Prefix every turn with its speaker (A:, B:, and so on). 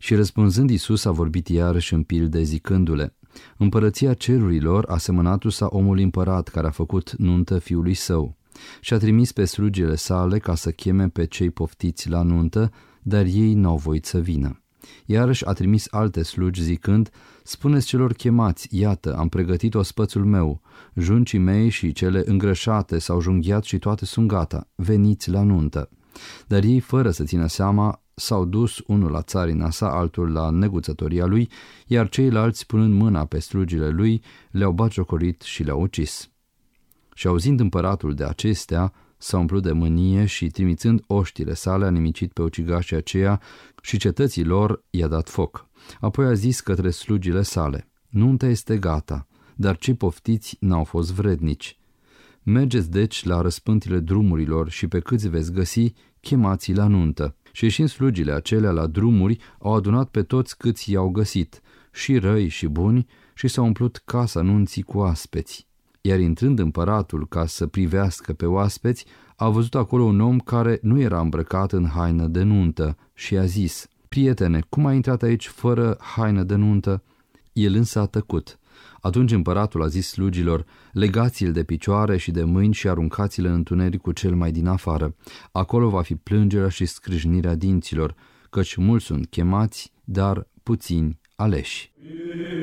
A: Și răspunzând Iisus a vorbit iarăși în pilde zicându-le: Împărăția cerurilor asemănată sa omului împărat care a făcut nuntă fiului său. Și a trimis pe slugile sale ca să cheme pe cei poftiți la nuntă, dar ei n-au voit să vină. Iarăși a trimis alte slugi zicând: Spuneți celor chemați, iată, am pregătit ospățul meu, juncii mei și cele îngrășate s-au junghiat și toate sunt gata, veniți la nuntă. Dar ei, fără să țină seama, s-au dus unul la țarina sa, altul la neguțătoria lui, iar ceilalți, punând mâna pe slugile lui, le-au batjocorit și le-au ucis. Și auzind împăratul de acestea, s-a umplut de mânie și, trimițând oștile sale, a nimicit pe ucigașii aceia și cetății lor i-a dat foc. Apoi a zis către slugile sale: Nunta este gata, dar cei poftiți n-au fost vrednici. Mergeți deci la răspântile drumurilor și pe câți veți găsi, chemați la nuntă. Și ieșind slugile acelea la drumuri, au adunat pe toți câți i-au găsit, și răi și buni, și s-a umplut casa nunții cu oaspeți. Iar intrând împăratul ca să privească pe oaspeți, a văzut acolo un om care nu era îmbrăcat în haină de nuntă și a zis: Prietene, cum ai intrat aici fără haină de nuntă? El însă a tăcut. Atunci împăratul a zis slugilor: Legați-l de picioare și de mâini și aruncați-l în întunericul cel mai din afară. Acolo va fi plângerea și scrâșnirea dinților, căci mulți sunt chemați, dar puțini aleși.